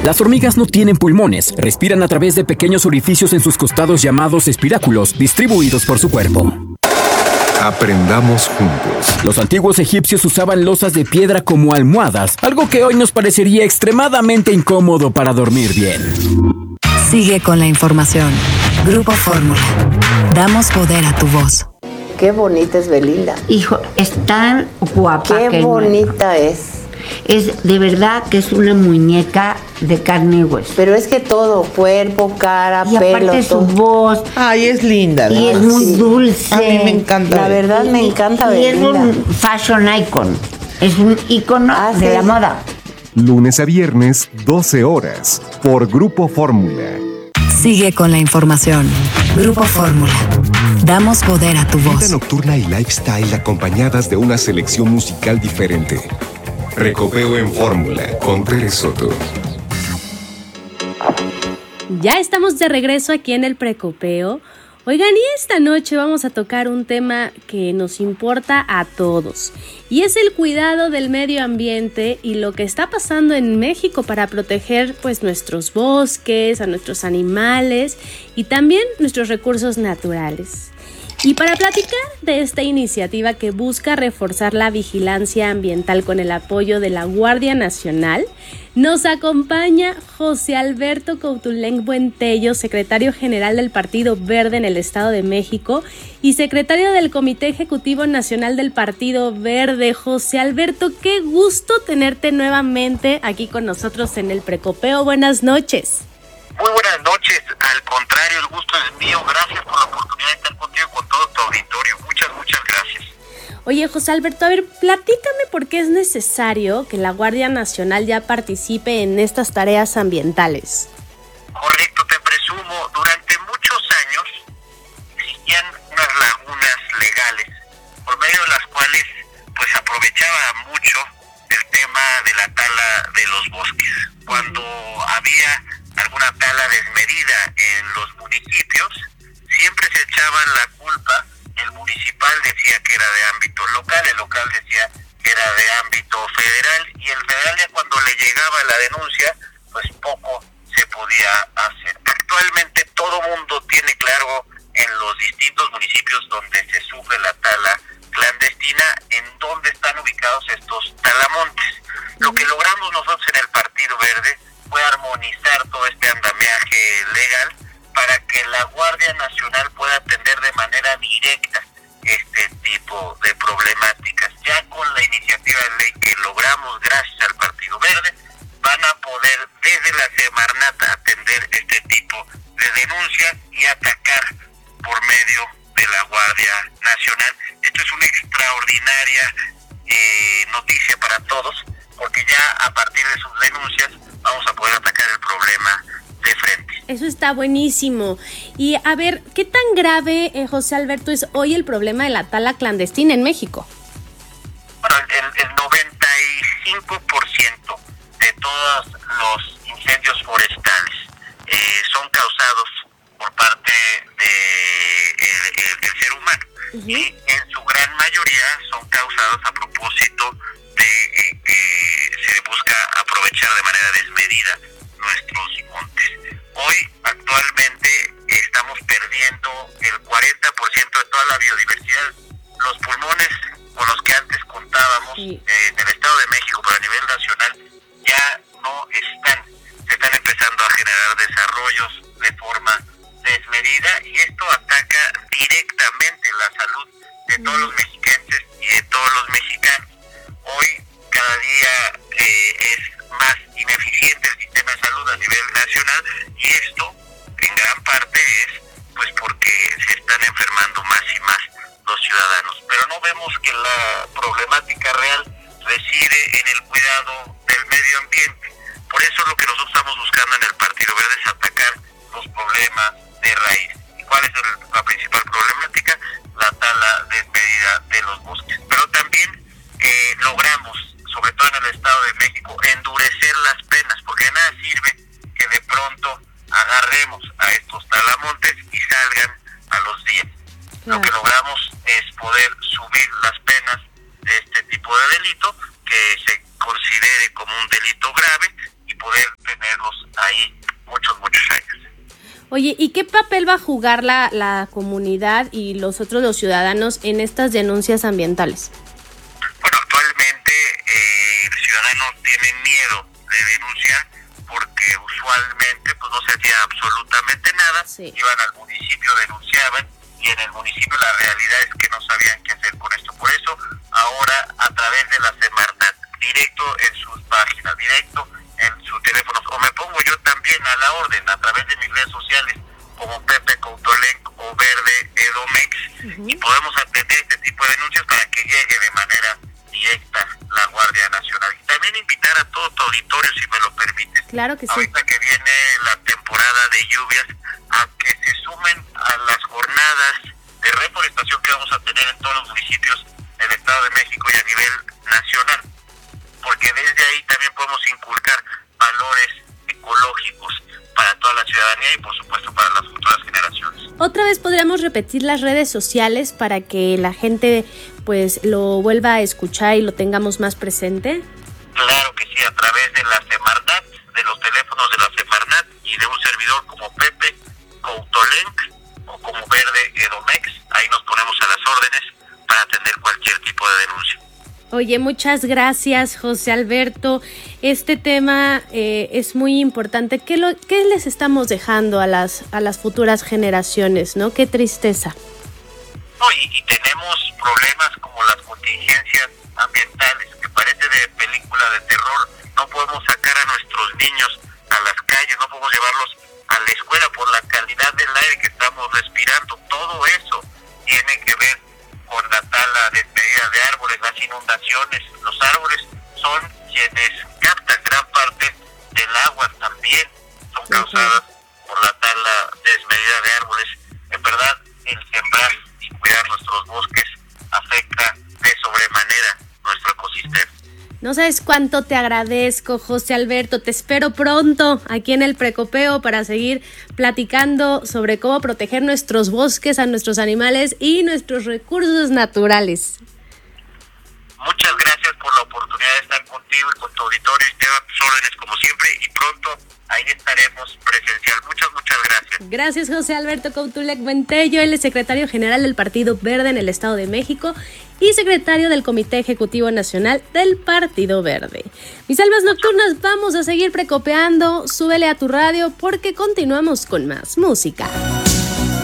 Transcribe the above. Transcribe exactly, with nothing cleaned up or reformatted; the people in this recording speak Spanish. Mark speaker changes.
Speaker 1: Las hormigas no tienen pulmones, respiran a través de pequeños orificios en sus costados llamados espiráculos, distribuidos por su cuerpo.
Speaker 2: Aprendamos juntos.
Speaker 1: Los antiguos egipcios usaban losas de piedra como almohadas, algo que hoy nos parecería extremadamente incómodo para dormir bien.
Speaker 3: Sigue con la información. Grupo Fórmula. Damos poder a tu voz.
Speaker 4: Qué bonita es Belinda.
Speaker 5: Hijo, es tan guapa.
Speaker 4: Qué
Speaker 5: que
Speaker 4: bonita no. es.
Speaker 5: Es de verdad que es una muñeca de carne y hueso.
Speaker 4: Pero es que todo, cuerpo, cara,
Speaker 5: y
Speaker 4: pelo,
Speaker 5: aparte
Speaker 4: todo.
Speaker 5: su voz.
Speaker 6: Ay, es linda.
Speaker 5: Y es muy sí. dulce.
Speaker 6: A mí me encanta.
Speaker 4: La verdad me encanta
Speaker 5: y,
Speaker 4: Belinda.
Speaker 5: Y es un fashion icon. Es un icono ah, de sí. la moda.
Speaker 2: Lunes a viernes, doce horas, por Grupo Fórmula.
Speaker 3: Sigue con la información. Grupo Fórmula. Damos poder a tu voz.
Speaker 2: Vida nocturna y lifestyle acompañadas de una selección musical diferente. Precopeo en Fórmula con Tere Soto.
Speaker 7: Ya estamos de regreso aquí en el Precopeo. Oigan, y esta noche vamos a tocar un tema que nos importa a todos, y es el cuidado del medio ambiente y lo que está pasando en México para proteger pues nuestros bosques, a nuestros animales y también nuestros recursos naturales. Y para platicar de esta iniciativa que busca reforzar la vigilancia ambiental con el apoyo de la Guardia Nacional, nos acompaña José Alberto Coutulenc Buentello, secretario general del Partido Verde en el Estado de México y secretario del Comité Ejecutivo Nacional del Partido Verde. José Alberto, qué gusto tenerte nuevamente aquí con nosotros en el Precopeo. Buenas noches.
Speaker 8: Muy buenas noches, al contrario, el gusto es mío. Gracias por la oportunidad de estar contigo, con todo tu auditorio. Muchas, muchas gracias.
Speaker 7: Oye, José Alberto, a ver, platícame por qué es necesario que la Guardia Nacional ya participe en estas tareas ambientales.
Speaker 8: Correcto, te presumo, durante muchos años existían unas lagunas legales, por medio de las cuales pues aprovechaba mucho el tema de la tala de los bosques. Cuando había alguna tala desmedida en los municipios, siempre se echaban la culpa. El municipal decía que era de ámbito local, el local decía que era de ámbito federal, y el federal ya cuando le llegaba la denuncia, pues poco se podía hacer. Actualmente todo mundo tiene claro en los distintos municipios donde se sufre la tala clandestina en dónde están ubicados estos talamontes. Lo que logramos nosotros en el Partido Verde fue armonizar todo este andamiaje legal para que la Guardia Nacional pueda atender de manera directa este tipo de problemáticas. Ya con la iniciativa de ley que logramos gracias al Partido Verde, van a poder desde la Semarnat atender este tipo de denuncias y atacar por medio de la Guardia Nacional. Esto es una extraordinaria eh, noticia para todos, porque ya a partir de sus denuncias vamos a poder atacar el problema de frente.
Speaker 7: Eso está buenísimo. Y a ver, ¿qué tan grave, eh, José Alberto, es hoy el problema de la tala clandestina en México?
Speaker 8: Bueno, el, el noventa y cinco por ciento de todos los incendios forestales eh, son causados por parte de el, el, el ser humano. Uh-huh. Y en su gran mayoría son causados a propósito de eh, que se busca aprovechar de manera desmedida nuestros montes. Hoy, actualmente, estamos perdiendo el cuarenta por ciento de toda la biodiversidad. Los pulmones con los que antes contábamos sí. eh, en el Estado de México, pero a nivel nacional, ya no están. Se están empezando a generar desarrollos de forma desmedida, y esto ataca directamente la salud de todos los mexiquenses y de todos los mexicanos. Hoy, cada día eh, es más ineficiente el sistema de salud a nivel nacional, y esto en gran parte es pues porque se están enfermando más y más los ciudadanos. Pero no vemos que la problemática real reside en el cuidado del medio ambiente. Por eso lo que nosotros estamos buscando en el Partido Verde es atacar los problemas de raíz. ¿Y cuál es el, la principal problemática? La tala desmedida de los bosques. Pero también eh, logramos, sobre todo en el Estado de México, endurecer las penas, porque de nada sirve que de pronto agarremos a estos talamontes y salgan a los días. Claro. Lo que logramos es poder subir las penas de este tipo de delito, que se considere como un delito grave, y poder tenerlos
Speaker 7: Oye, ¿y qué papel va a jugar la, la comunidad y los otros los ciudadanos en estas denuncias ambientales?
Speaker 8: Bueno, actualmente eh, los ciudadanos tienen miedo de denunciar porque usualmente pues no se hacía absolutamente nada,
Speaker 7: sí.
Speaker 8: Iban al municipio, denunciaban y en el municipio la realidad es que no sabían qué hacer con esto. Por eso ahora a través de la Semarnat, directo en sus páginas, directo en sus teléfonos, o me pongo yo también a la orden a través de mis redes sociales como Pepe Coutolenc o Verde Edomex, uh-huh. y podemos atender este tipo de denuncias para que llegue de manera directa la Guardia Nacional. Y también invitar a todo tu auditorio, si me lo permites,
Speaker 7: claro que sí.
Speaker 8: ahorita que viene la temporada de lluvias, a que se sumen a las jornadas de reforestación que vamos a tener en todos los municipios del Estado de México y a nivel nacional, porque desde ahí también podemos inculcar valores ecológicos para toda la ciudadanía y por supuesto para las futuras generaciones.
Speaker 7: Otra vez podríamos repetir las redes sociales para que la gente pues lo vuelva a escuchar y lo tengamos más presente.
Speaker 8: Claro que sí, a través de la Semarnat, de los teléfonos de la Semarnat y de un servidor como Pepe Coutolenc o como Verde Edomex, ahí nos ponemos a las órdenes para atender cualquier tipo de denuncia.
Speaker 7: Oye, muchas gracias, José Alberto. Este tema eh, es muy importante. ¿Qué, lo, ¿Qué les estamos dejando a las a las futuras generaciones, no? Qué tristeza.
Speaker 8: No, y, y tenemos problemas como las contingencias ambientales, que parece de película de terror. No podemos sacar a nuestros niños a las calles, no podemos llevarlos a la escuela por la calidad del aire que estamos respirando. Todo eso tiene que ver con la tala desmedida de árboles, las inundaciones. Los árboles son quienes captan gran parte del agua, también son causadas por la tala desmedida de árboles. En verdad, el sembrar y cuidar nuestros bosques afecta de sobremanera nuestro ecosistema.
Speaker 7: No sabes cuánto te agradezco, José Alberto. Te espero pronto aquí en el Precopeo para seguir platicando sobre cómo proteger nuestros bosques, a nuestros animales y nuestros recursos naturales.
Speaker 8: Muchas gracias por la oportunidad de estar contigo y con tu auditorio y te doy tus órdenes como siempre y pronto ahí estaremos presencial. Muchas, muchas gracias.
Speaker 7: Gracias, José Alberto Coutolenc Ventello. Él es secretario general del Partido Verde en el Estado de México y secretario del Comité Ejecutivo Nacional del Partido Verde. Mis almas nocturnas, vamos a seguir precopeando. Súbele a tu radio porque continuamos con más música.